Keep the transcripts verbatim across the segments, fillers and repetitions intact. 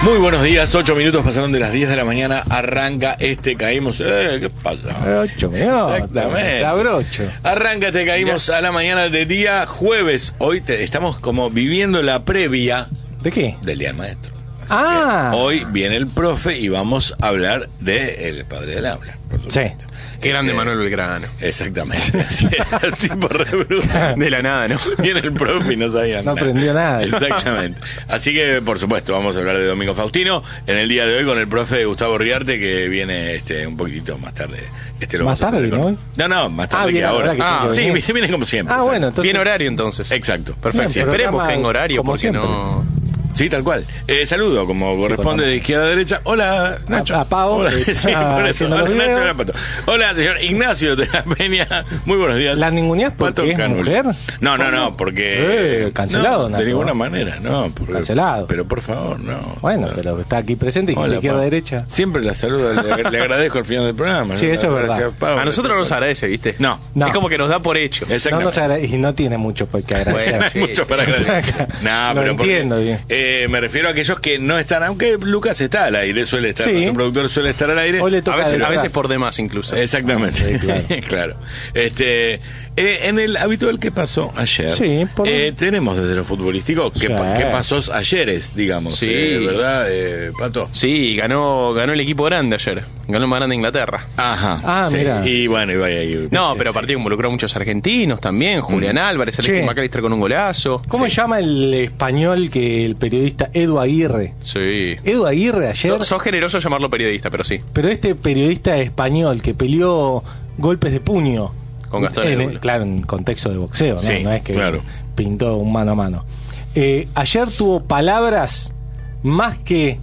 Muy buenos días, ocho minutos pasaron de las diez de la mañana, arranca este Caímos. Eh, ¿Qué pasa? Ocho minutos. Exactamente. Cabrocho. Arranca este Caímos a la mañana de día jueves. Hoy te, estamos como viviendo la previa. ¿De qué? Del Día del Maestro. Así Ah. que hoy viene el profe y vamos a hablar de el padre del habla, por supuesto. Sí. Qué grande Este, Manuel Belgrano. Exactamente. Sí, el tipo re bruto. De la nada, ¿no? Viene el profe y no sabía No nada. aprendió nada. Exactamente. Así que, por supuesto, vamos a hablar de Domingo Faustino en el día de hoy con el profe Gustavo Riarte, que viene este un poquitito más tarde. Este lo ¿Más vamos a tarde tener vino con- hoy? No, no, más tarde Ah, que viene ahora. ahora que Ah, tiene que Sí, venir. viene, viene como siempre. Ah, exacto. bueno, entonces. Bien horario entonces. Exacto. Perfecto. Bien, Esperemos programa que en horario, como porque siempre. no. Sí, tal cual. Eh, saludo, como corresponde, por de izquierda a derecha. Hola, Nacho. A- a Pau, Hola, eh, sí, ah, por eso. haciendo Hola, los Nacho, videos. hola, Pato. Hola, señor Ignacio de la Peña. Muy buenos días. ¿La ninguneás Pato porque es Canul. mujer? No, no, no, ¿Cómo? porque... Eh, cancelado, no, Nacho. de ninguna manera, no. porque- Cancelado. Pero por favor, no. Bueno, no. pero está aquí presente y Hola, izquierda Pau. derecha. Siempre la saludo, le, le agradezco al final del programa. Sí, ¿no? eso es verdad. Gracias, Pau, A nosotros no nos gracias, agradece, ¿viste? No. No. Es como que nos da por hecho. No Exactamente. nos agra- y no tiene mucho por qué agradecer. Bueno, hay mucho para agradecer. No, Lo pero porque, entiendo bien. eh, me refiero a aquellos que no están, aunque Lucas está al aire, suele estar, Sí. nuestro productor suele estar al aire. Hoy le A toca veces, a detrás. veces por demás incluso. Exactamente, Sí, claro. claro. Este, eh, en el habitual que pasó ayer, Sí, por- eh, tenemos desde lo futbolístico qué, Sí. pa- qué pasos ayeres, digamos, Sí. eh, ¿verdad, eh, Pato? Sí, ganó, ganó el equipo grande ayer. Ganó el más grande de Inglaterra. Ajá. Ah, sí. mira. Y bueno, y vaya ahí. No, sí, pero sí. partido involucró a muchos argentinos también. Julián Álvarez, Alexis Che. McAllister con un golazo. ¿Cómo Sí. se llama el español que el periodista Edu Aguirre? Sí. Edu Aguirre ayer, Sos sos generoso llamarlo periodista, pero sí. pero este periodista español que peleó golpes de puño. Con Gastón en- Edul. Claro, en contexto de boxeo, ¿no? Sí, No es que claro. pintó un mano a mano. Eh, ayer tuvo palabras más que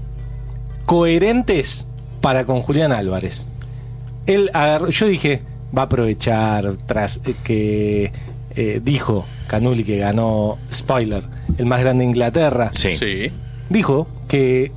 coherentes para con Julián Álvarez. Él agarró, yo dije, va a aprovechar tras eh, que eh, dijo Canuli que ganó, spoiler, el más grande de Inglaterra. Sí. Sí. Dijo que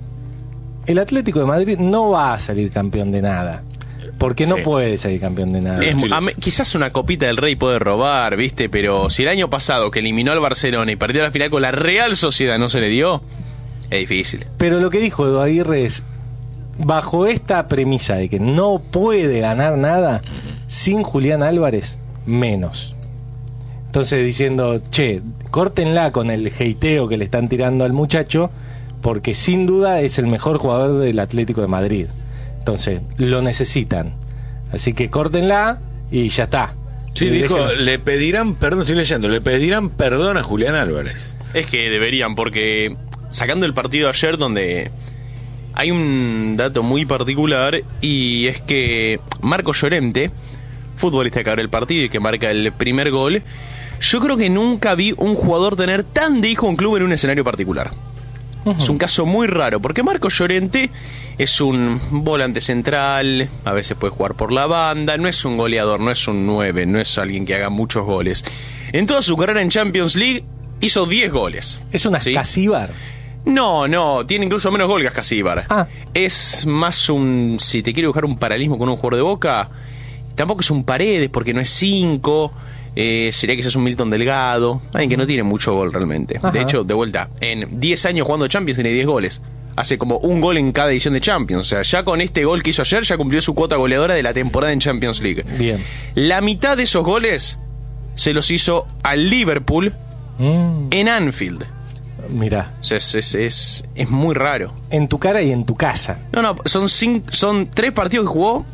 el Atlético de Madrid no va a salir campeón de nada. Porque no Sí. puede salir campeón de nada. Es- estoy a me- quizás una copita del Rey puede robar, ¿viste? Pero si el año pasado que eliminó al Barcelona y perdió la final con la Real Sociedad no se le dio, es difícil. Pero lo que dijo Edu Aguirre es, bajo esta premisa de que no puede ganar nada, sin Julián Álvarez, menos. Entonces diciendo, che, córtenla con el heiteo que le están tirando al muchacho, porque sin duda es el mejor jugador del Atlético de Madrid. Entonces, lo necesitan. Así que córtenla y ya está. Sí, Y dijo, déjenlo. le pedirán, perdón, estoy leyendo, le pedirán perdón a Julián Álvarez. Es que deberían, porque sacando el partido ayer donde hay un dato muy particular y es que Marco Llorente, futbolista que abre el partido y que marca el primer gol, yo creo que nunca vi un jugador tener tan de hijo un club en un escenario particular. Ujú. Es un caso muy raro, porque Marco Llorente es un volante central, a veces puede jugar por la banda, no es un goleador, no es un nueve, no es alguien que haga muchos goles. En toda su carrera en Champions League hizo diez goles. Es una ¿sí? Casíbar. No, no, tiene incluso menos gol que Ascasíbar. Ah. Es más un, si te quiero buscar un paralelismo con un jugador de Boca, tampoco es un Paredes porque no es cinco. Eh, sería quizás un Milton Delgado, alguien que no tiene mucho gol realmente. Ajá. De hecho, de vuelta, en diez años jugando Champions tiene diez goles. Hace como un gol en cada edición de Champions. O sea, ya con este gol que hizo ayer ya cumplió su cuota goleadora de la temporada en Champions League. Bien. La mitad de esos goles se los hizo al Liverpool Mm, en Anfield. mirá, O sea, es, es, es, es muy raro. en tu cara y en tu casa. No, no, son, cinco, son tres partidos que jugó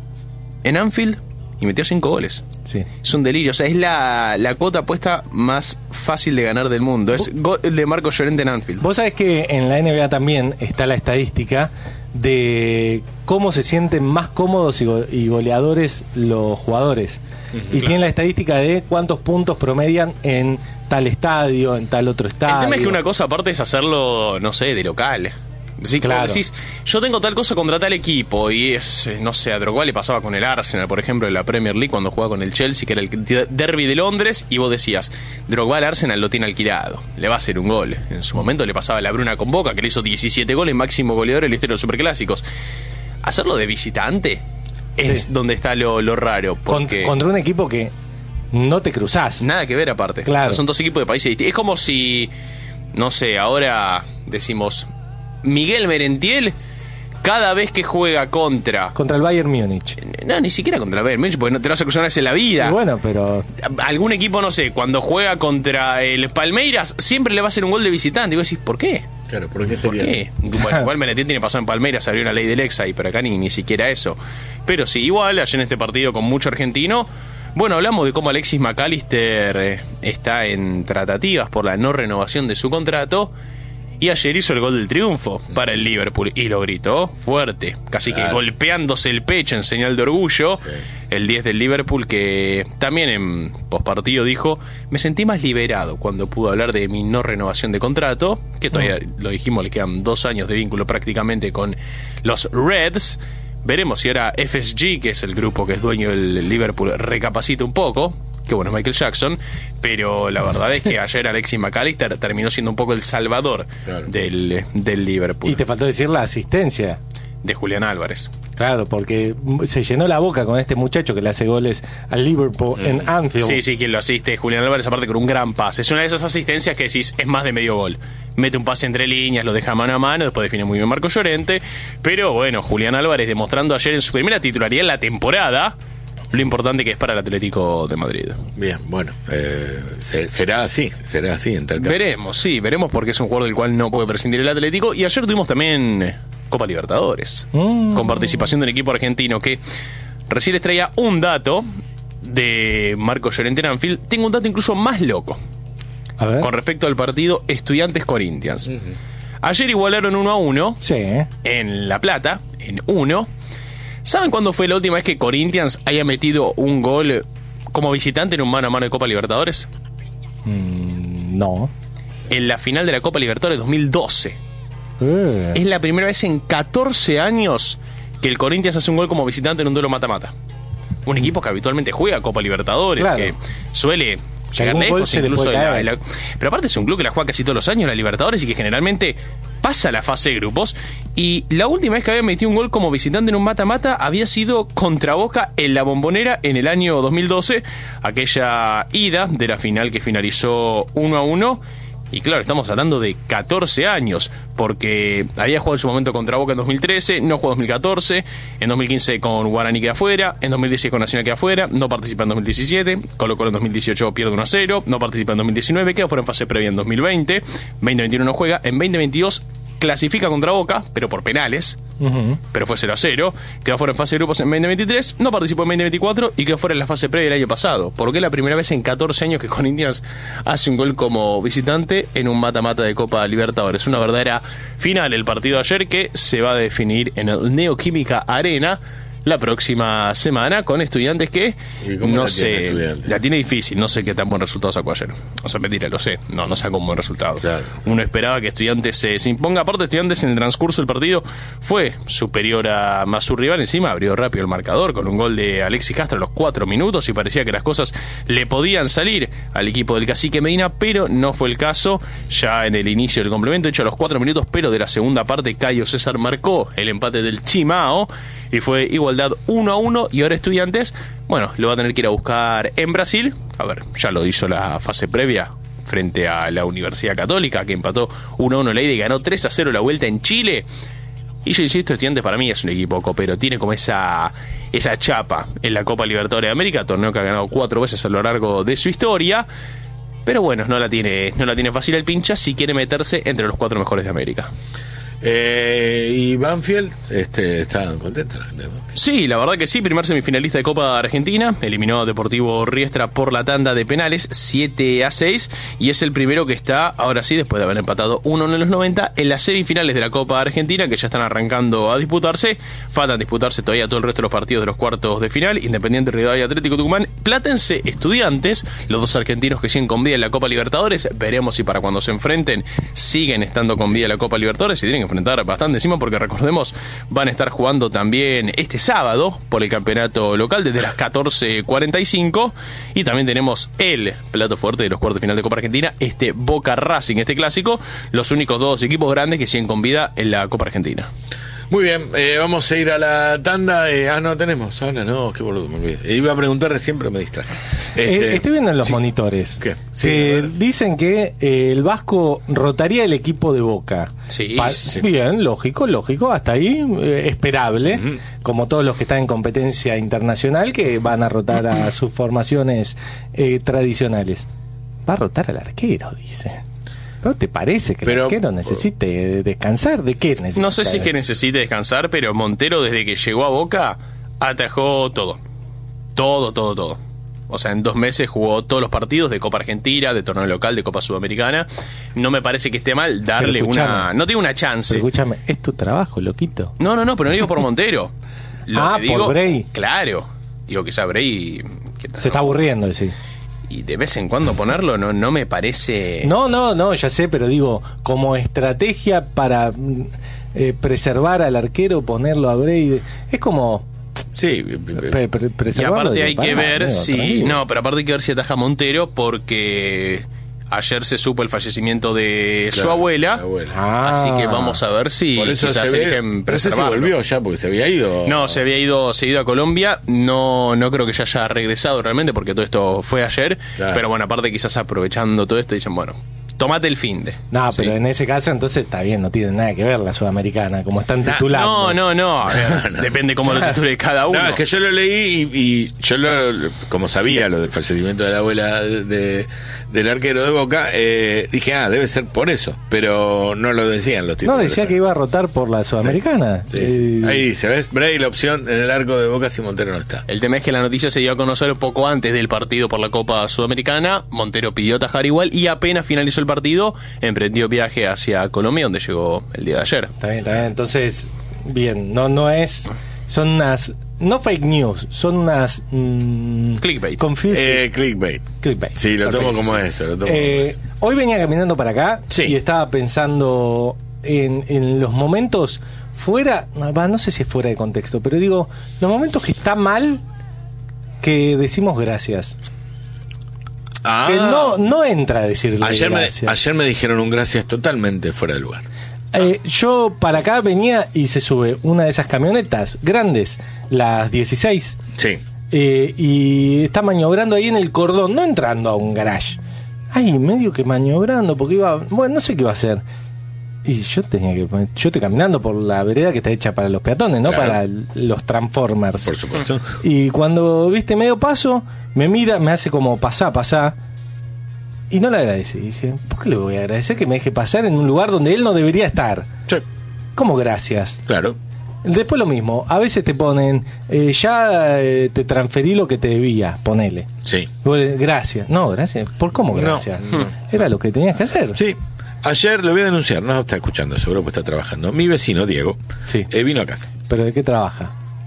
en Anfield y metió cinco goles. Sí. Es un delirio, o sea, es la, la cuota apuesta más fácil de ganar del mundo. Es gol de Marco Llorente en Anfield. Vos sabés que en la N B A también está la estadística de cómo se sienten más cómodos y, go- y goleadores los jugadores. Y tienen la estadística de cuántos puntos promedian en tal estadio, en tal otro estadio. El tema es que una cosa aparte es hacerlo, no sé, de local. Sí, Claro. claro. Decís, yo tengo tal cosa contra tal equipo y es, eh, no sé, a Drogba le pasaba con el Arsenal, por ejemplo, en la Premier League cuando jugaba con el Chelsea, que era el de- derbi de Londres, y vos decías, Drogba al Arsenal lo tiene alquilado, le va a hacer un gol. En su momento le pasaba a la Bruna con Boca, que le hizo diecisiete goles, máximo goleador en la historia de los superclásicos. Hacerlo de visitante es Sí. donde está lo, lo raro, Con- porque contra un equipo que no te cruzás. nada que ver aparte. Claro. O sea, son dos equipos de países distintos. Es como si, no sé, ahora decimos Miguel Merentiel, cada vez que juega contra... Contra el Bayern Múnich. No, ni siquiera contra el Bayern Múnich, porque no te lo vas a cruzar en la vida. Y bueno, pero... Algún equipo, no sé, cuando juega contra el Palmeiras, siempre le va a hacer un gol de visitante. Y vos decís, ¿por qué? Claro, ¿por qué sería? ¿Por qué? Bueno, igual Merentiel tiene pasado en Palmeiras, salió una ley del Exa y por acá ni, ni siquiera eso. Pero sí, igual, ayer en este partido con mucho argentino... Bueno, hablamos de cómo Alexis McAllister eh, está en tratativas por la no renovación de su contrato. Y ayer hizo el gol del triunfo para el Liverpool. Y lo gritó fuerte, casi claro. que golpeándose el pecho en señal de orgullo. Sí. El diez del Liverpool, que también en pospartido dijo: me sentí más liberado cuando pude hablar de mi no renovación de contrato. Que todavía, mm. lo dijimos, le quedan dos años de vínculo prácticamente con los Reds. Veremos si ahora F S G, que es el grupo que es dueño del Liverpool, recapacita un poco. Que bueno, Michael Jackson, pero la verdad es que ayer Alexis McAllister terminó siendo un poco el salvador claro. del, del Liverpool. Y te faltó decir la asistencia de Julián Álvarez. Claro, porque se llenó la boca con este muchacho que le hace goles al Liverpool mm. en Anfield. Sí, sí, quien lo asiste, Julián Álvarez, aparte con un gran pase. Es una de esas asistencias que decís, es más de medio gol. Mete un pase entre líneas, lo deja mano a mano, después define muy bien Marco Llorente. Pero bueno, Julián Álvarez demostrando ayer en su primera titularidad en la temporada lo importante que es para el Atlético de Madrid. Bien, bueno, eh, se, será así, será así en tal caso. Veremos, sí, veremos, porque es un jugador del cual no puede prescindir el Atlético. Y ayer tuvimos también Copa Libertadores, mm. con participación del equipo argentino, que recién les traía un dato de Marco Llorente en Anfield. Tengo un dato incluso más loco, a ver, con respecto al partido Estudiantes Corinthians. Uh-huh. Ayer igualaron uno a uno sí. en La Plata, en uno. ¿Saben cuándo fue la última vez que Corinthians haya metido un gol como visitante en un mano a mano de Copa Libertadores? Mm, no. En la final de la Copa Libertadores dos mil doce. Eh. Es la primera vez en catorce años que el Corinthians hace un gol como visitante en un duelo mata-mata. Un equipo que habitualmente juega Copa Libertadores, claro. que suele llegar lejos incluso de la, de la... Pero aparte es un club que la juega casi todos los años, la Libertadores, y que generalmente pasa la fase de grupos. Y la última vez que había metido un gol como visitante en un mata-mata había sido contra Boca en la Bombonera en el año dos mil doce, aquella ida de la final que finalizó uno a uno. Y claro, estamos hablando de catorce años, porque había jugado en su momento contra Boca en dos mil trece, no jugó en dos mil catorce, en dos mil quince con Guaraní queda afuera, en dos mil dieciséis con Nacional queda afuera, no participa en dos mil diecisiete, Colo-Colo en dos mil dieciocho pierde uno a cero, no participa en dos mil diecinueve, queda fuera en fase previa en dos mil veinte, veinte veintiuno no juega, en veinte veintidós clasifica contra Boca, pero por penales, uh-huh. pero fue cero a cero, quedó fuera en fase de grupos en veinte veintitrés, no participó en veinte veinticuatro y quedó fuera en la fase previa el año pasado, porque es la primera vez en catorce años que Corinthians hace un gol como visitante en un mata-mata de Copa Libertadores. Una verdadera final el partido de ayer, que se va a definir en el Neoquímica Arena la próxima semana, con Estudiantes que no sé, la tiene difícil, no sé qué tan buen resultado sacó ayer. O sea, mentira, lo sé, no, no sacó un buen resultado. Claro. Uno esperaba que Estudiantes se, se imponga, aparte Estudiantes en el transcurso del partido fue superior a más su rival, encima abrió rápido el marcador con un gol de Alexis Castro a los cuatro minutos y parecía que las cosas le podían salir al equipo del Cacique Medina, pero no fue el caso. Ya en el inicio del complemento, hecho a los cuatro minutos, pero de la segunda parte, Cayo César marcó el empate del Chimao y fue igualdad uno a uno, y ahora Estudiantes, bueno, lo va a tener que ir a buscar en Brasil. A ver, ya lo hizo la fase previa frente a la Universidad Católica, que empató uno a uno la ida y ganó tres a cero la vuelta en Chile. Y yo insisto, Estudiantes para mí es un equipo copero, tiene como esa esa chapa en la Copa Libertadores de América, torneo que ha ganado cuatro veces a lo largo de su historia. Pero bueno, no la tiene, no la tiene fácil el pincha si quiere meterse entre los cuatro mejores de América. Eh, y Banfield, este, estaban contentos. Sí, la verdad que sí, primer semifinalista de Copa Argentina, eliminó a Deportivo Riestra por la tanda de penales, siete a seis, y es el primero que está, ahora sí, después de haber empatado uno en los noventa, en las semifinales de la Copa Argentina, que ya están arrancando a disputarse. Faltan disputarse todavía todo el resto de los partidos de los cuartos de final: Independiente, Rivadavia, Atlético Tucumán, Platense, Estudiantes, los dos argentinos que siguen con vida en la Copa Libertadores. Veremos si para cuando se enfrenten siguen estando con vida en la Copa Libertadores, y tienen que enfrentar bastante encima, porque recordemos, van a estar jugando también este sábado por el campeonato local desde las catorce cuarenta y cinco, y también tenemos el plato fuerte de los cuartos de final de Copa Argentina, este Boca Racing, este clásico, los únicos dos equipos grandes que siguen con vida en la Copa Argentina. Muy bien, eh, vamos a ir a la tanda. Eh, ah, no, tenemos. Ahora no, qué boludo, me olvidé. Eh, iba a preguntar recién, pero me distraje. Este, Eh, estoy viendo en los sí. monitores ¿Qué? Sí, a que ver. dicen que eh, el Vasco rotaría el equipo de Boca. Sí, Pa- sí. Bien, lógico, lógico, hasta ahí eh, esperable, Ujú. como todos los que están en competencia internacional que van a rotar a sus formaciones eh, tradicionales. Va a rotar al arquero, dice. ¿No te parece que Pero- el arquero necesite descansar? ¿De qué necesita? No sé si es que necesite descansar, pero Montero desde que llegó a Boca atajó todo. Todo, todo, todo. O sea, en dos meses jugó todos los partidos de Copa Argentina, de torneo local, de Copa Sudamericana. No me parece que esté mal darle Pero una... escuchame. No tiene una chance. Pero escúchame, es tu trabajo, loquito. No, no, no, pero no digo por Montero. Lo Ah, que por digo, Bray. Claro. Digo que ya Bray... que- Se está aburriendo, decir. Y de vez en cuando ponerlo no, no me parece... No, no, no, ya sé, pero digo, como estrategia para mm, eh, preservar al arquero, ponerlo a Brady, es como Sí, pre- pre- Y preservarlo. aparte digo, hay que pará, ver amigo, si... tranquilo. No, pero aparte hay que ver si ataja Montero porque ayer se supo el fallecimiento de su Claro, abuela. la abuela. Ah. Así que vamos a ver si por eso quizás se ve. eligen Pero ese se preservarlo. volvió ya porque se había ido. No, se había ido, se había ido a Colombia. No, no creo que ya haya regresado realmente porque todo esto fue ayer. Claro. Pero bueno, aparte quizás aprovechando todo esto dicen, bueno, tomate el finde. No, Sí. pero en ese caso entonces está bien, no tiene nada que ver la sudamericana, como están titulando. No, no, no. A ver, depende cómo lo titule cada uno. No, es que yo lo leí y, y yo lo, como sabía lo del fallecimiento de la abuela de, de- del arquero de Boca, eh, dije, ah, debe ser por eso, pero no lo decían los No, títulos. decía que iba a rotar por la sudamericana. Sí, sí. Eh, Ahí dice, ¿ves? Bray la opción en el arco de Boca si Montero no está. El tema es que la noticia se dio a conocer poco antes del partido por la Copa Sudamericana. Montero pidió atajar igual y apenas finalizó el partido, emprendió viaje hacia Colombia, donde llegó el día de ayer. Está bien, está bien. Entonces, bien, no, no es. Son unas. No fake news, son unas. Mm, Clickbait. confuse- Eh, clickbait. clickbait. Sí, lo Ok, tomo sí, como sí. eso, lo tomo Eh, como eso. Hoy venía caminando para acá Sí. y estaba pensando en, en los momentos fuera. va, No sé si es fuera de contexto, pero digo, los momentos que está mal que decimos gracias. Ah, Que no, no entra a decirle ayer, me, gracias. ayer me dijeron un gracias totalmente fuera de lugar. Eh, yo para acá venía y se sube una de esas camionetas grandes, las dieciséis, Sí. eh, y está maniobrando ahí en el cordón, no entrando a un garage. Ay, medio que maniobrando, porque iba, bueno, no sé qué iba a hacer. Y yo tenía que, yo estoy caminando por la vereda que está hecha para los peatones, no Claro. para los Transformers. Por supuesto. Y cuando viste medio paso, me mira, me hace como pasá, pasá. Y no le agradecí. Dije, ¿por qué le voy a agradecer que me deje pasar en un lugar donde él no debería estar? Sí, ¿Cómo gracias? claro. Después lo mismo, a veces te ponen, eh, ya eh, te transferí lo que te debía, ponele. Sí. Y vos le- gracias. No, gracias. ¿Por cómo No, gracias? no. Era lo que tenías que hacer. Sí. Ayer lo voy a denunciar, no está escuchando, seguro que está trabajando. Mi vecino, Diego, Sí. eh, vino a casa. ¿Pero de qué trabaja?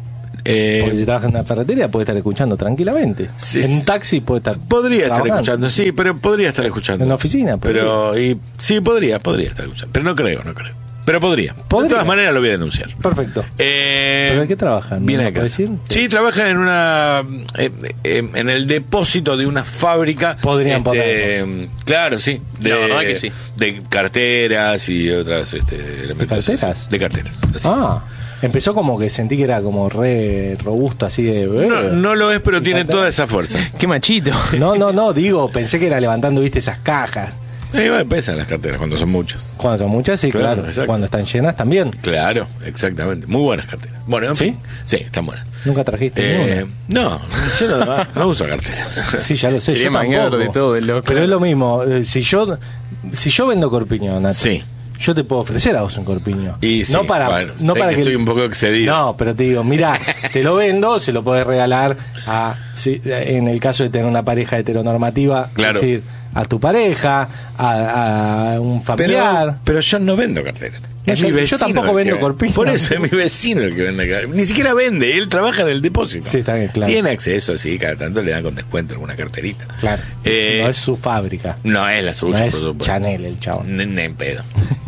Eh, Porque si trabaja en una ferretería puede estar escuchando tranquilamente. Sí, en sí. un taxi puede estar podría estar trabajando. escuchando, sí, pero podría estar escuchando. En la oficina, podría. Pero, y, sí, podría, podría estar escuchando. Pero no creo, no creo. Pero podría. Podría. De todas maneras lo voy a denunciar. Perfecto. Eh, ¿Pero de qué trabaja? ¿No Viene lo a puede casa. decir? Sí, trabaja en una eh, eh, en el depósito de una fábrica. Podrían este, Claro, sí. De, La verdad que sí. De carteras y otras este, elementos. carteras? así. De carteras. así Ah, empezó como que sentí que era como re robusto, así de... es. No, no lo es, pero tiene carteras? toda esa fuerza. ¡Qué machito! No, no, no, digo, pensé que era levantando, viste, esas cajas. Eh, bueno, pesan las carteras cuando son muchas. Cuando son muchas, sí, Claro, claro. exacto. Cuando están llenas también. Claro, exactamente. Muy buenas carteras. Bueno, en ¿Sí? fin. Sí, están buenas. Nunca trajiste Eh, no, yo no, no, no uso carteras. ninguna. Sí, ya lo sé, Quería yo manguear tampoco. de todo el loco. Pero es lo mismo, eh, si yo si yo vendo corpiño, Nato, Sí. yo te puedo ofrecer a vos un corpiño. Y sí, no para, bueno, no sé para que que, estoy un poco excedido. No, pero te digo, mira, te lo vendo, se lo podés regalar a, si- en el caso de tener una pareja heteronormativa, Claro. es decir, a tu pareja, a, a un familiar. Pero, pero yo no vendo carteras. No, Es yo- mi yo vecino tampoco el que vendo vende. corpiño. Por eso es mi vecino el que vende carteras. Ni siquiera vende, él trabaja en el depósito. Sí, está bien, claro. Tiene acceso, sí, cada tanto le dan con descuento alguna carterita. Claro, Eh, no es su fábrica, no es la no suya, es por supuesto. Chanel el chabón. Ni, ni en pedo.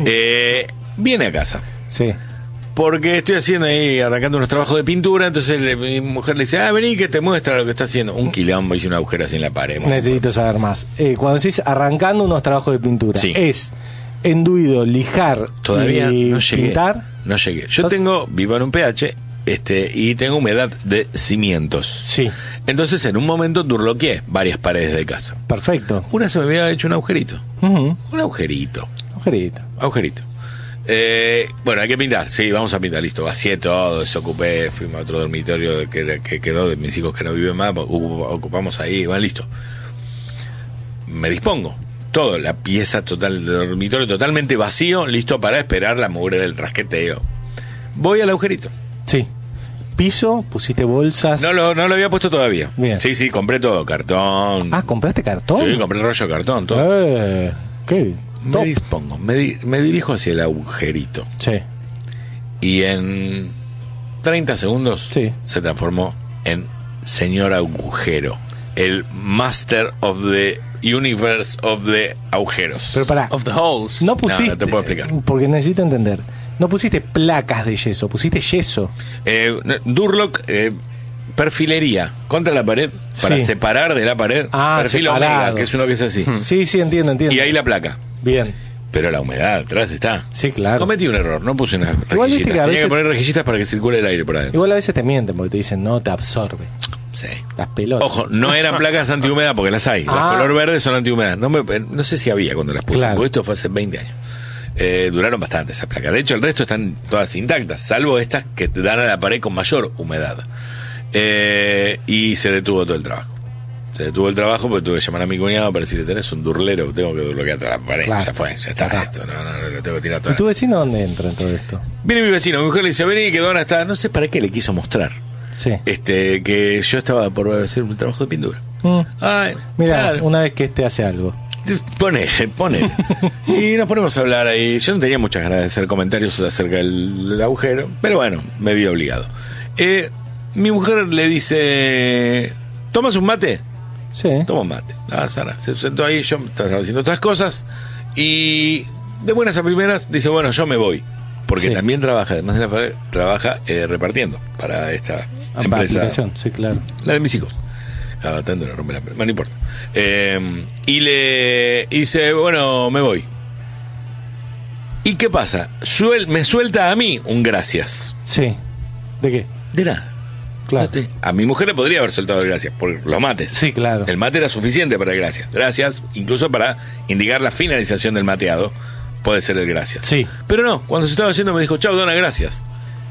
eh, viene a casa. Sí. Porque estoy haciendo ahí, arrancando unos trabajos de pintura, entonces le- mi mujer le dice, ah, vení que te muestra lo que está haciendo. Un quilombo, hice un agujero así en la pared. Necesito saber más. Eh, cuando decís arrancando unos trabajos de pintura, Sí. ¿es enduido, lijar Todavía y no llegué. pintar? no llegué. Yo Entonces- tengo, vivo en un P H, este, y tengo humedad de cimientos. Sí, Entonces, en un momento durloqué varias paredes de casa. perfecto. Una se me había hecho un agujerito. Ujú, Un agujerito. agujerito. Agujerito. Eh, bueno, hay que pintar. Sí, vamos a pintar. Listo. Vacié todo, desocupé. Fuimos a otro dormitorio de que, que quedó de mis hijos que no viven más. Ocupamos ahí. Bueno, listo. Me dispongo. Todo, la pieza total del dormitorio totalmente vacío, listo para esperar la mugre del rasqueteo. Voy al agujerito. Sí. Piso, pusiste bolsas. No lo, no lo había puesto todavía. Bien. Sí, sí, compré todo. Cartón. Ah, ¿compraste cartón? Sí, compré rollo de cartón, todo. Eh, ¿Qué? Me Top. dispongo. Me, di- me dirijo hacia el agujerito. Sí. Y en treinta segundos Sí. se transformó en señor agujero. El Master of the Universe of the Agujeros. Pero pará. Of the holes. No pusiste. No, no te puedo explicar. Porque necesito entender. No pusiste placas de yeso, pusiste yeso. Eh, Durlock, eh, perfilería contra la pared para Sí. separar de la pared. Ah, perfil separado. omega, que es uno que es así. Sí, sí, entiendo, entiendo. Y ahí la placa. Bien. Pero la humedad atrás está. Sí, claro. Cometí un error, no puse unas Igual viste rejillitas. que a Tenía veces- que poner rejillitas para que circule el aire por adentro. Igual a veces te mienten porque te dicen no te absorbe. Sí. Las pelotas. Ojo, no eran placas antihumedad porque las hay. Las Ah. color verde son antihumedad. No, me, no sé si había cuando las puse, Claro. porque esto fue hace veinte años. Eh, duraron bastante esas placas. De hecho, el resto están todas intactas, salvo estas que te dan a la pared con mayor humedad. Eh, y se detuvo todo el trabajo. Se detuvo el trabajo porque tuve que llamar a mi cuñado para decirle, tenés un durlero, tengo que durloquear toda la pared. Claro. Ya fue, ya está Ya está. esto. No, no, no, lo tengo que tirar ¿Y todo. tu vecino dónde entra en todo esto? Viene mi vecino, mi mujer le dice, vení, que Dona está. No sé para qué le quiso mostrar. Sí. Este, que yo estaba por hacer un trabajo de pintura. Mm. Ay, Mira, claro. una vez que este hace algo. Ponele, ponele. Y nos ponemos a hablar ahí. Yo no tenía muchas ganas de hacer comentarios acerca del, del agujero, pero bueno, me vi obligado. Eh, mi mujer le dice, ¿tomas un mate? Sí. Toma un mate. Ah, Sara, se sentó ahí, yo estaba haciendo otras cosas y de buenas a primeras dice, bueno, yo me voy. Porque Sí. también trabaja, además de la pared, trabaja eh, repartiendo para esta Ah, para empresa. aplicación, sí, claro. La de mis hijos. Cada tanto le rompe la pelota, no importa. Eh, y le y dice, bueno, me voy. ¿Y qué pasa? Suel, me suelta a mí un gracias. Sí. ¿De qué? De nada. Claro. A mi mujer le podría haber soltado el gracias por los mates. Sí, claro. El mate era suficiente para el gracias. Gracias, incluso para indicar la finalización del mateado, puede ser el gracias. Sí. Pero no, cuando se estaba yendo me dijo, chao, Dona, gracias.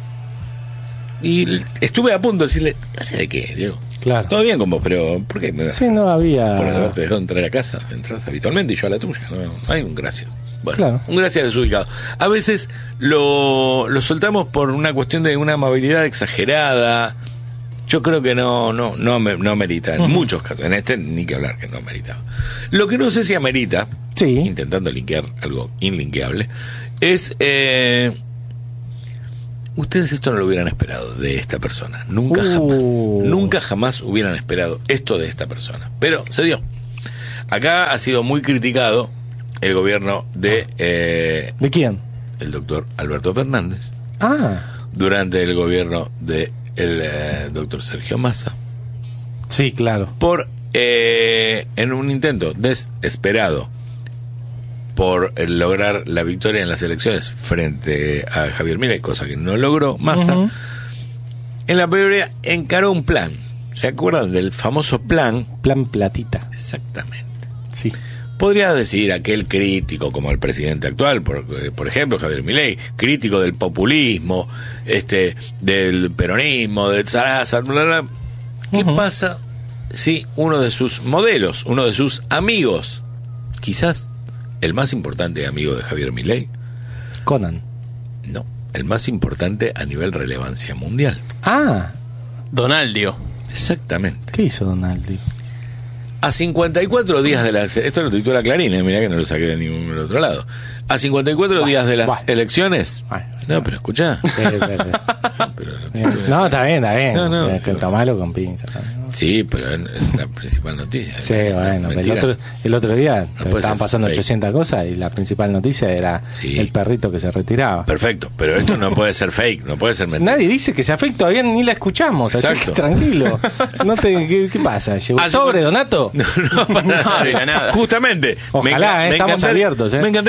Y estuve a punto de decirle, ¿gracias de qué, Diego? Claro. Todo bien con vos, pero ¿por qué me das? Sí, no había. Por haberte dejado entrar a casa, entras habitualmente y yo a la tuya. No, no hay un gracias. Bueno, Claro. un gracias desubicado. A veces lo, lo soltamos por una cuestión de una amabilidad exagerada. Yo creo que no, no, no, me- no merita. En Ujú. muchos casos, en este ni que hablar que no meritaba. Lo que no sé si amerita, Sí. intentando linkear algo inlinkeable, es eh, ustedes esto no lo hubieran esperado de esta persona. Nunca Uh. jamás. Nunca jamás hubieran esperado esto de esta persona. Pero se dio. Acá ha sido muy criticado el gobierno de eh, ¿De quién? el doctor Alberto Fernández Ah, durante el gobierno de el eh, doctor Sergio Massa sí, claro. por eh, en un intento desesperado por eh, lograr la victoria en las elecciones frente a Javier Milei, cosa que no logró Massa. Ujú. En la previa encaró un plan. ¿Se acuerdan del famoso plan? Plan platita. Exactamente. Sí. Podría decir aquel crítico como el presidente actual, por, por ejemplo, Javier Milei, crítico del populismo, este, del peronismo, del Sarasa, bla, bla. ¿Qué Ujú. pasa si uno de sus modelos, uno de sus amigos, quizás el más importante amigo de Javier Milei, Conan. no, el más importante a nivel relevancia mundial? Ah, Donaldio. Exactamente. ¿qué hizo Donaldi? A cincuenta y cuatro días de las... Esto lo titula Clarín, eh, mirá que no lo saqué de ningún otro lado. A cincuenta y cuatro Buah, días de las buah. elecciones... Buah. No, pero escuchá. Sí, sí, sí. Pero lo titula- No, está bien, está bien. No, no, Tienes que pero- tomarlo con pinzas también, ¿no? Sí, pero es la principal noticia. Sí, No, bueno, el mentira. otro, el otro día puede estaban ser pasando fake. ochocientas cosas y la principal noticia era Sí. el perrito que se retiraba. Perfecto, pero esto no puede ser fake, no puede ser mentira. Nadie dice que sea fake, todavía ni la escuchamos, así Exacto. que tranquilo. No te, ¿qué, qué pasa? ¿Llevó Ah, sobre, sí, Donato? No, no, para No, nada. de la nada. Justamente. Ojalá, enca- eh, estamos encantaría- abiertos, eh. Me encantaría estar acá.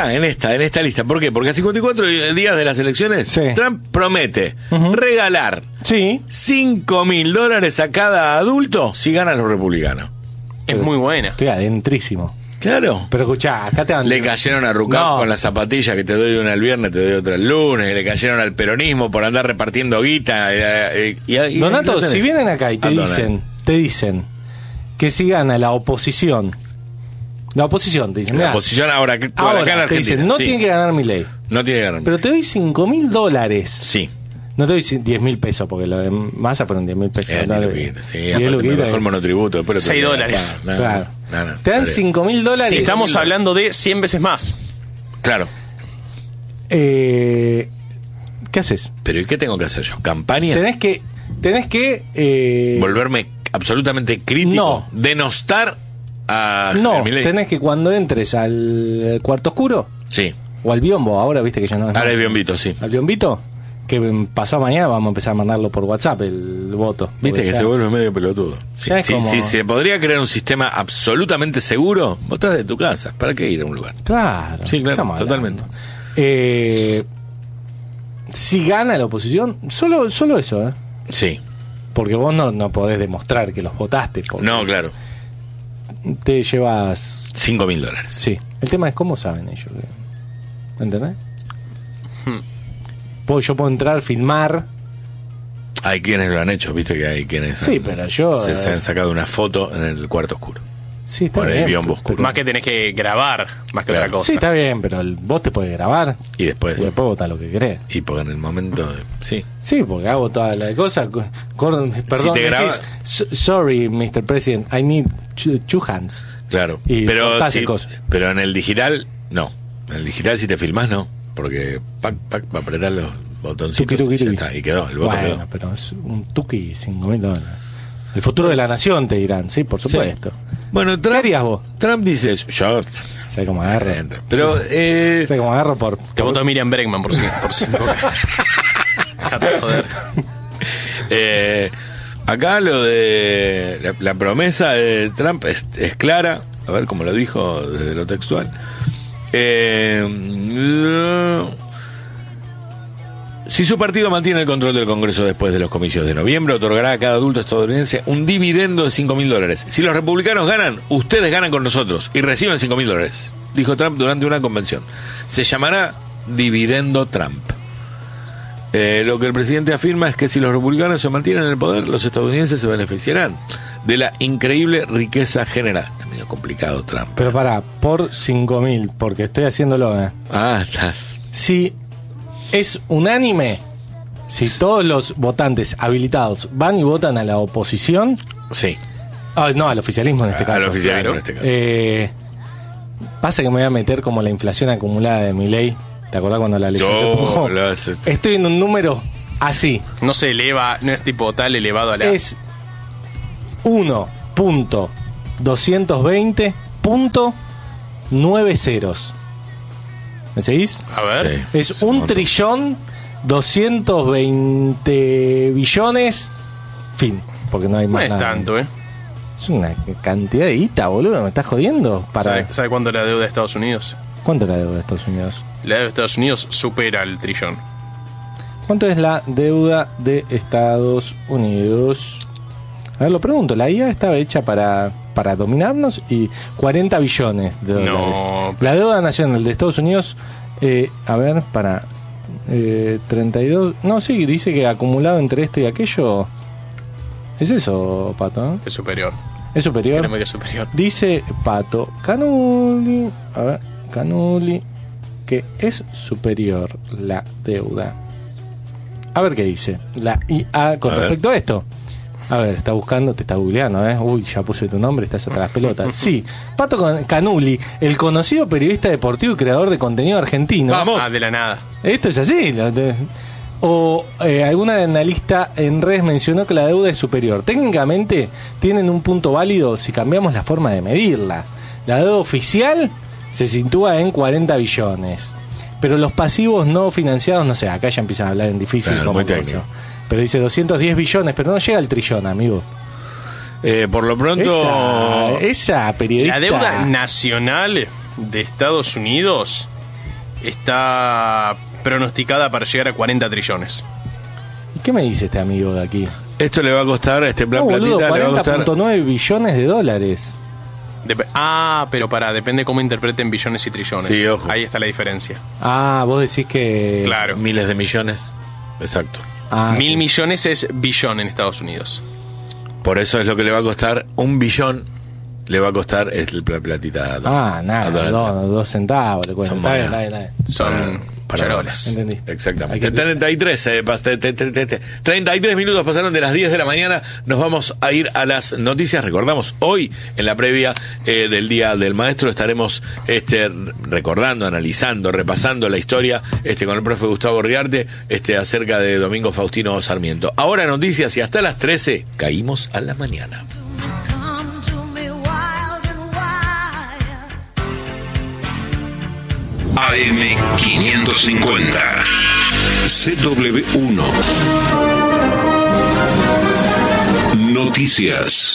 acá, en esta, en esta lista. ¿Por qué? Porque a cincuenta y cuatro días de las elecciones, Sí. Trump promete Ujú. regalar Sí. cinco mil dólares a cada adulto si ganan los republicanos. Es muy buena. Estoy adentrísimo. Claro. Pero escuchá, acá te van. Le cayeron a Rucaf No. con la zapatilla que te doy una el viernes, te doy otra el lunes. Le cayeron al peronismo por andar repartiendo guita. eh, eh, y, y- Donato, y lo tenés. si vienen acá y te A donar. dicen, te dicen que si gana la oposición, la oposición te dicen, La mirá, oposición ahora, que- por ahora acá en te Argentina. dicen, no sí. tiene que ganar mi ley, No tiene que ganar. pero te doy cinco mil dólares. Sí. No te doy diez mil pesos, porque lo de masa fueron diez mil pesos. Eh, ¿no? diez luquitas, sí, diez aparte me luquitas, bajó el monotributo. después lo Seis tengo que- dólares. No, no, Claro. no, no, Te dan dale. cinco mil dólares. Si estamos mil hablando de cien veces más. Claro. Eh, ¿Qué haces? Pero ¿y qué tengo que hacer yo? ¿Campaña? Tenés que. Tenés que. eh, ¿Volverme absolutamente crítico? No. ¿Denostar a No, Javier Milei? tenés que cuando entres al cuarto oscuro Sí. o al biombo, ahora viste que ya no es. Ahora es biombito, sí. Al biombito, que mm, pasado mañana vamos a empezar a mandarlo por WhatsApp el voto. Viste Porque que ya- se vuelve medio pelotudo. Sí, Ya es sí, como- sí, se podría crear un sistema absolutamente seguro, votás de tu casa. ¿Para qué ir a un lugar? Claro. Sí, claro, estamos totalmente. hablando. Eh, si gana la oposición, solo, solo eso, ¿eh? Sí. Porque vos no, no podés demostrar que los votaste. porque No, claro. Te llevas. Cinco mil dólares. Sí. El tema es cómo saben ellos. que- ¿Entendés? Hmm. Puedo, yo puedo entrar, filmar. Hay quienes lo han hecho, viste que hay quienes Sí, han- pero yo, se, se eh, han sacado una foto en el cuarto oscuro. Sí, está Por el bien. biombo pero- Más que tenés que grabar, más que Claro. otra cosa. Sí, está bien, pero el- vos te podés grabar Y después, y después votar lo que querés. y porque en el momento, de- sí. Sí, porque hago toda la cosa. co- cor- perdón, te decís, graba- "So- sorry, mister President, I need two, two hands. Claro, Y pero cortás sí, el coso. pero en el digital no. En el digital si te filmás no, porque pac pac va a apretar los botoncitos Tuqui, tuqui, y ya tuqui. está, y quedó, el voto Bueno, quedó. pero es un tuki cinco mil dólares. El futuro de la nación, te dirán, sí, por supuesto. Bueno, ¿Qué Trump, harías vos? Trump dice eso, yo ¿Sabes cómo agarro? adentro. Pero eh, ¿Sabes cómo agarro por...? Te voto a Miriam Bregman por cinco. Por cinco. Dejate de joder. eh, acá lo de la, la promesa de Trump es, es clara, a ver cómo lo dijo desde lo textual. Eh, Si su partido mantiene el control del Congreso después de los comicios de noviembre, otorgará a cada adulto estadounidense un dividendo de cinco mil dólares. Si los republicanos ganan, ustedes ganan con nosotros y reciben cinco mil dólares, dijo Trump durante una convención. Se llamará Dividendo Trump. Eh, lo que el presidente afirma es que si los republicanos se mantienen en el poder, los estadounidenses se beneficiarán de la increíble riqueza generada. Está medio complicado Trump. Pero pará, por cinco mil, porque estoy haciéndolo, ¿eh? Ah, estás... Si es unánime, si todos los votantes habilitados van y votan a la oposición, Sí, ah, no, al oficialismo en este caso. al oficialismo claro. en este caso. Eh, pasa que me voy a meter como la inflación acumulada de mi ley. ¿Te acordás cuando la ley se Yo, empujó? lo haces- Estoy en un número así. No se eleva, no es tipo tal elevado a la. Es uno punto doscientos veinte punto nueve ceros. ¿Me seguís? A ver. Sí, Es es un montón. trillón doscientos veinte billones. Fin, porque no hay No más es nada. tanto, ¿eh? Es una cantidad de guita, boludo. ¿Me estás jodiendo? Para... ¿Sabe, sabe cuánto es la deuda de Estados Unidos? ¿Cuánto es la deuda de Estados Unidos? La deuda de Estados Unidos supera el trillón. ¿Cuánto es la deuda de Estados Unidos? A ver, lo pregunto. La I A estaba hecha para, para dominarnos y cuarenta billones de dólares. No. La deuda nacional de Estados Unidos, eh, a ver, para eh, treinta y dos... No, sí, dice que acumulado entre esto y aquello... ¿Es eso, Pato? ¿eh? Es superior. ¿Es superior? Créeme que es superior. Dice Pato Canuli, a ver, Canuli, que es superior la deuda. A ver qué dice la I A con A ver. respecto a esto. A ver, está buscando, te está googleando, ¿eh? Uy, ya puse tu nombre, estás hasta las pelotas. Sí, Pato Con- Canuli, el conocido periodista deportivo y creador de contenido argentino. Vamos. Ah, de la nada. Esto es así. lo de- O eh, alguna analista en redes mencionó que la deuda es superior. Técnicamente tienen un punto válido si cambiamos la forma de medirla. La deuda oficial se sitúa en cuarenta billones. Pero los pasivos no financiados, no sé, acá ya empiezan a hablar en difícil Claro, como muy cosa. técnico. Pero dice doscientos diez billones, pero no llega al trillón, amigo. Eh, por lo pronto, Esa, esa periodista... La deuda nacional de Estados Unidos está pronosticada para llegar a cuarenta trillones. ¿Y qué me dice este amigo de aquí? Esto le va a costar, este plan No, boludo, platita le va a cuarenta costar. punto nueve billones de dólares. Dep- ah, pero para, depende cómo interpreten billones y trillones. Sí, ojo. Ahí está la diferencia. Ah, vos decís que... Claro. Miles de millones. Exacto. Ah, Mil sí. millones es billón en Estados Unidos. Por eso es lo que le va a costar. Un billón le va a costar el plan platita. a Don- Ah, a nada, Donald dos, Trump. dos centavos le cuesta. Son Está bien, monedas. está bien, está bien. Son Para charolas. Entendí. Exactamente. Hay que- treinta y tres, eh, pas- te- te- te- te- te- treinta y tres minutos pasaron de las diez de la mañana. Nos vamos a ir a las noticias. Recordamos, hoy, en la previa eh, del Día del Maestro, estaremos este, recordando, analizando, repasando la historia este, con el profe Gustavo Riarte este, acerca de Domingo Faustino Sarmiento. Ahora noticias y hasta las trece caímos a la mañana. A M quinientos cincuenta, C W uno. Noticias.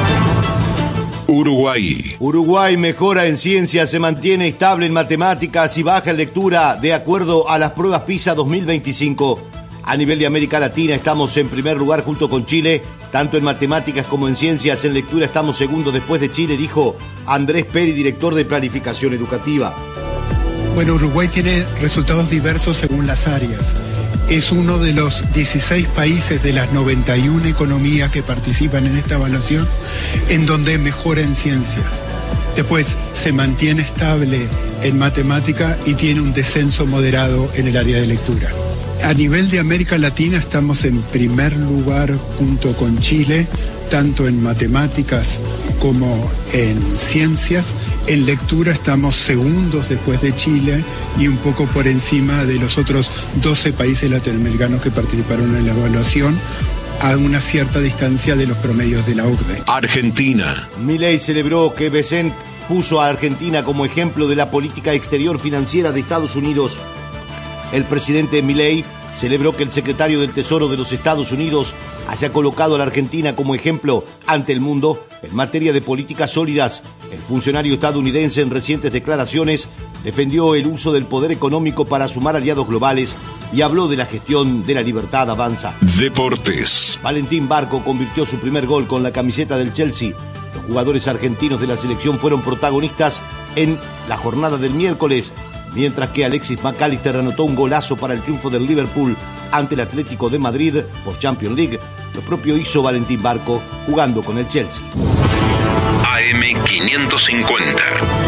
Uruguay. Uruguay mejora en ciencia, se mantiene estable en matemáticas y baja en lectura de acuerdo a las pruebas PISA dos mil veinticinco. A nivel de América Latina estamos en primer lugar junto con Chile, tanto en matemáticas como en ciencias. En lectura estamos segundos después de Chile, dijo Andrés Peri, director de Planificación Educativa. Bueno, Uruguay tiene resultados diversos según las áreas. Es uno de los dieciséis países de las noventa y una economías que participan en esta evaluación en donde mejora en ciencias. Después se mantiene estable en matemática y tiene un descenso moderado en el área de lectura. A nivel de América Latina estamos en primer lugar junto con Chile, tanto en matemáticas como en ciencias. En lectura estamos segundos después de Chile y un poco por encima de los otros doce países latinoamericanos que participaron en la evaluación, a una cierta distancia de los promedios de la O C D E. Argentina. Milei celebró que Besant puso a Argentina como ejemplo de la política exterior financiera de Estados Unidos. El presidente Milei celebró que el secretario del Tesoro de los Estados Unidos haya colocado a la Argentina como ejemplo ante el mundo en materia de políticas sólidas. El funcionario estadounidense en recientes declaraciones defendió el uso del poder económico para sumar aliados globales y habló de la gestión de la libertad avanza. Deportes. Valentín Barco convirtió su primer gol con la camiseta del Chelsea. Los jugadores argentinos de la selección fueron protagonistas en la jornada del miércoles, mientras que Alexis McAllister anotó un golazo para el triunfo del Liverpool ante el Atlético de Madrid por Champions League. Lo propio hizo Valentín Barco jugando con el Chelsea. A M quinientos cincuenta.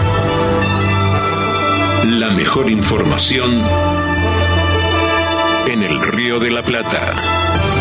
La mejor información en el Río de la Plata.